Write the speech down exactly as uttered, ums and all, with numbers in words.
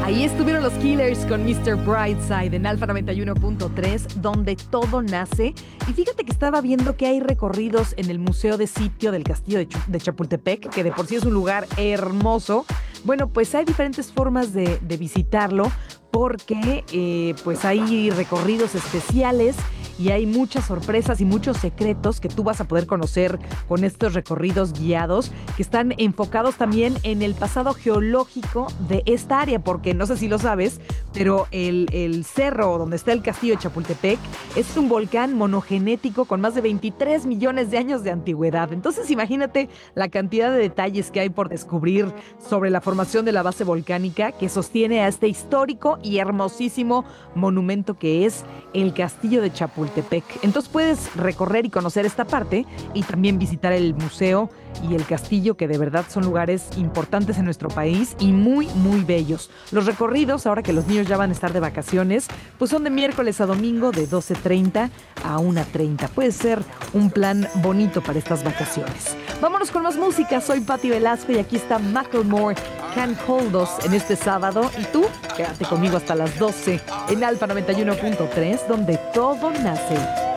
Ahí estuvieron los Killers con mister Brightside en Alfa noventa y uno punto tres, donde todo nace. Y fíjate que estaba viendo que hay recorridos en el Museo de Sitio del Castillo de, Ch- de Chapultepec, que de por sí es un lugar hermoso. Bueno, pues hay diferentes formas de, de visitarlo, porque eh, pues hay recorridos especiales y hay muchas sorpresas y muchos secretos que tú vas a poder conocer con estos recorridos guiados que están enfocados también en el pasado geológico de esta área, porque no sé si lo sabes, pero el, el cerro donde está el castillo de Chapultepec es un volcán monogenético con más de veintitrés millones de años de antigüedad. Entonces imagínate la cantidad de detalles que hay por descubrir sobre la formación de la base volcánica que sostiene a este histórico y hermosísimo monumento que es el castillo de Chapultepec. Entonces puedes recorrer y conocer esta parte y también visitar el museo y el castillo, que de verdad son lugares importantes en nuestro país y muy, muy bellos. Los recorridos, ahora que los niños ya van a estar de vacaciones, pues son de miércoles a domingo de doce treinta a una treinta. Puede ser un plan bonito para estas vacaciones. Vámonos con más música. Soy Patti Velasco y aquí está Macklemore, Can't Hold Us, en este sábado. Y tú, quédate conmigo hasta las doce en Alfa noventa y uno punto tres, donde todo nace.